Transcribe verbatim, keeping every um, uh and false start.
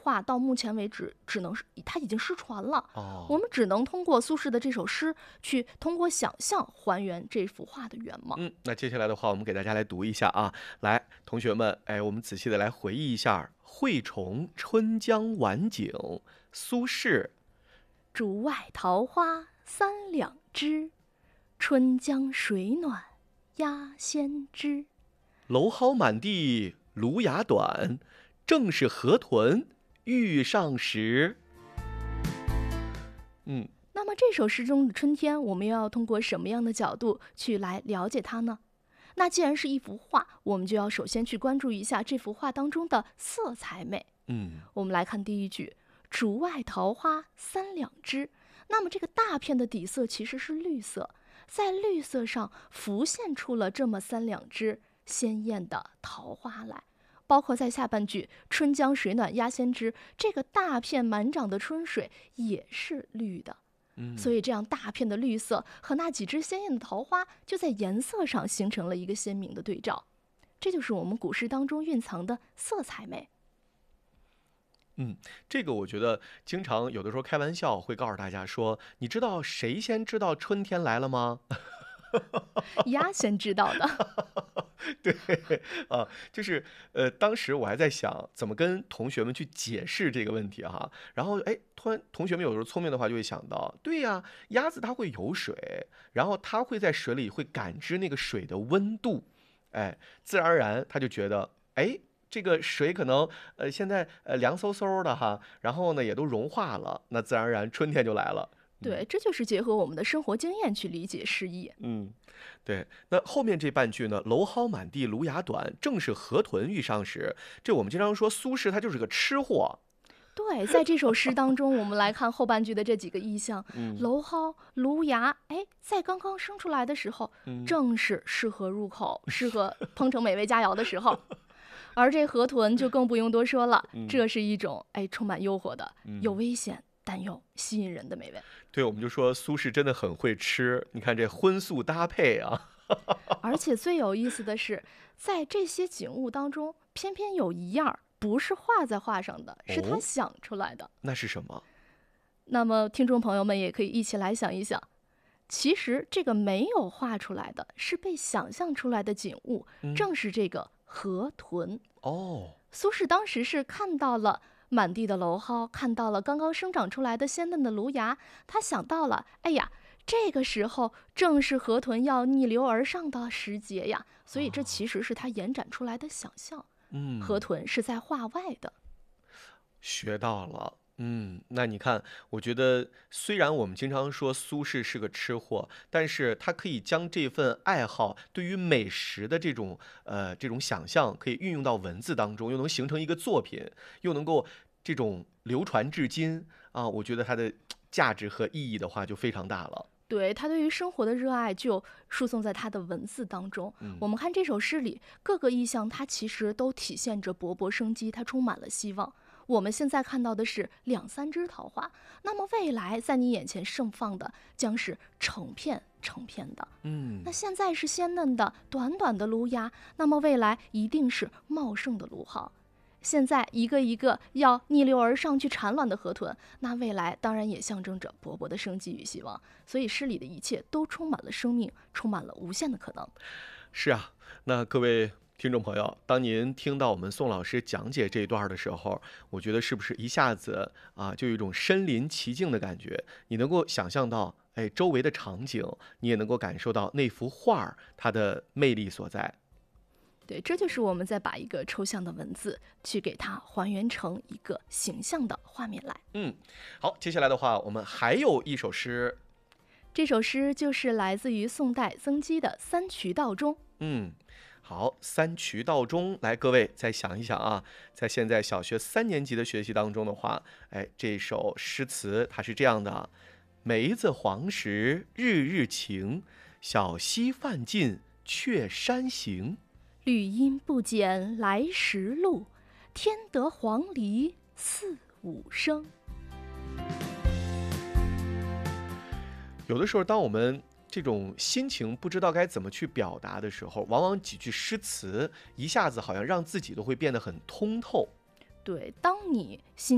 话到目前为止只能是它已经失传了， 哦， 我们只能通过苏轼的这首诗去通过想象还原这幅画的原貌。 嗯，那接下来的话，我们给大家来读一下啊，来，同学们，哎，我们仔细的来回忆一下《惠崇春江晚景》，苏轼。 竹外桃花三两枝，春江水暖鸭先知。 蒌蒿满地芦芽短，正是河豚欲上时。嗯， 那么这首诗中的春天，我们又要通过什么样的角度去来了解它呢？那既然是一幅画，我们就要首先去关注一下这幅画当中的色彩美。 嗯， 我们来看第一句，竹外桃花三两枝。那么这个大片的底色其实是绿色，在绿色上浮现出了这么三两枝鲜艳的桃花来。包括在下半句春江水暖鸭先知，这个大片满涨的春水也是绿的， 嗯， 所以这样大片的绿色和那几枝鲜艳的桃花就在颜色上形成了一个鲜明的对照，这就是我们古诗当中蕴藏的色彩美。 嗯，这个我觉得经常有的时候开玩笑会告诉大家说，你知道谁先知道春天来了吗？ 鸭先知道的。 对啊，就是呃，当时我还在想怎么跟同学们去解释这个问题哈，然后哎，突然同学们有时候聪明的话就会想到，对呀，鸭子它会游水，然后它会在水里会感知那个水的温度，哎，自然而然它就觉得，哎，这个水可能呃现在呃凉飕飕的哈，然后呢也都融化了，那自然而然春天就来了。 对，这就是结合我们的生活经验去理解诗意。 嗯，对。那后面这半句呢？蒌蒿满地芦芽短，正是河豚欲上时。这我们经常说苏轼他就是个吃货。 对，在这首诗当中，我们来看后半句的这几个意象， 嗯蒌蒿、芦芽，哎，在刚刚生出来的时候， 嗯正是适合入口、适合烹成美味佳肴的时候。而这河豚就更不用多说了， 嗯这是一种哎充满诱惑的、 嗯有危险但又吸引人的美味。 对，我们就说苏轼真的很会吃。你看这荤素搭配啊。 而且最有意思的是，在这些景物当中，偏偏有一样不是画在画上的，是他哦想出来的。 那是什么？ 那么，听众朋友们也可以一起来想一想，其实这个没有画出来的，是被想象出来的景物， 嗯正是这个河豚。 哦， 苏轼当时是看到了满地的蒌蒿，看到了刚刚生长出来的鲜嫩的芦芽，他想到了，哎呀，这个时候正是河豚要逆流而上的时节呀，所以这其实是他延展出来的想象。 嗯， 河豚是在画外的。 学到了。嗯，那你看，我觉得虽然我们经常说苏轼是个吃货，但是他可以将这份爱好对于美食的这种呃这种想象，可以运用到文字当中，又能形成一个作品，又能够这种流传至今啊，我觉得它的价值和意义的话就非常大了。 对，他对于生活的热爱就输送在他的文字当中。 嗯我们看这首诗里各个意象，它其实都体现着勃勃生机，它充满了希望。我们现在看到的是两三枝桃花，那么未来在你眼前盛放的将是成片成片的。 嗯那现在是鲜嫩的短短的芦芽，那么未来一定是茂盛的芦蒿。现在一个一个要逆流而上去产卵的河豚，那未来当然也象征着勃勃的生机与希望。所以诗里的一切都充满了生命，充满了无限的可能。 是啊，那各位听众朋友，当您听到我们宋老师讲解这一段的时候，我觉得是不是一下子啊，就有一种身临其境的感觉？你能够想象到，哎，周围的场景，你也能够感受到那幅画儿它的魅力所在。 对，这就是我们在把一个抽象的文字去给它还原成一个形象的画面来。 嗯，好，接下来的话，我们还有一首诗。 这首诗就是来自于宋代曾几的《三衢道中》。 嗯，好，三衢道中，来，各位再想一想啊，在现在小学三年级的学习当中的话，哎，这首诗词它是这样的：梅子黄时日日晴，小溪泛尽却山行。 绿阴不减来时路，添得黄鹂四五声。 有的时候，当我们这种心情不知道该怎么去表达的时候，往往几句诗词一下子好像让自己都会变得很通透。 对，当你心